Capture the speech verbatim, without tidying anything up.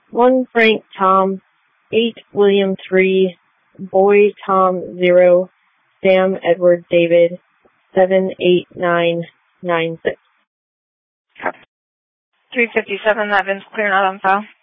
one Frank Tom, eight William three, Boy Tom zero, Sam Edward David, seven eight nine nine six. three fifty-seven, that Vince clear, not on file.